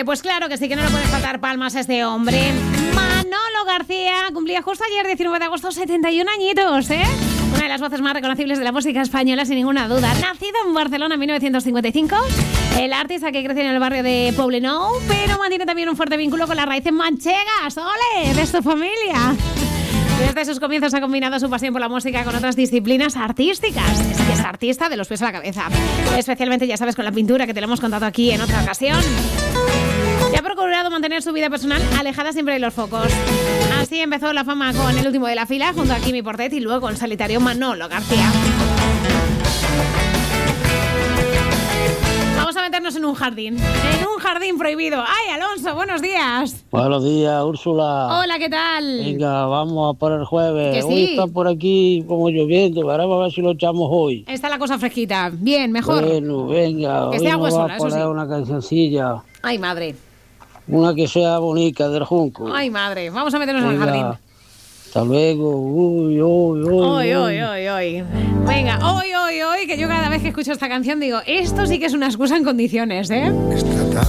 hombre, pues claro que sí, que no le puedes faltar palmas a este hombre. Manolo García cumplía justo ayer, 19 de agosto, 71 añitos, ¿eh? Una de las voces más reconocibles de la música española, sin ninguna duda. Nacido en Barcelona en 1955, el artista que creció en el barrio de Poblenou, pero mantiene también un fuerte vínculo con las raíces manchegas, ¡ole!, de su familia. Desde sus comienzos ha combinado su pasión por la música con otras disciplinas artísticas. Es que es artista de los pies a la cabeza. Especialmente, ya sabes, con la pintura, que te lo hemos contado aquí en otra ocasión. Y ha procurado mantener su vida personal alejada siempre de los focos. Así empezó la fama con El último de la fila, junto a Quimi Portet, y luego con el solitario Manolo García. Vamos a meternos en un jardín prohibido. ¡Ay, Alonso, buenos días! Buenos días, Úrsula. Hola, ¿qué tal? Venga, vamos a por el jueves. Que sí. Hoy está por aquí como lloviendo, vamos a ver si lo echamos hoy. Está la cosa fresquita. Bien, mejor. Bueno, venga, Que hoy esté nos va agüesola, a eso poner sí. una cancioncilla. Ay, madre. Una que sea bonita, del Junco. Ay, madre. Vamos a meternos en el Venga, jardín. hasta luego. Uy. Hoy. Venga, hoy, que yo cada vez que escucho esta canción digo, esto sí que es una excusa en condiciones, ¿eh?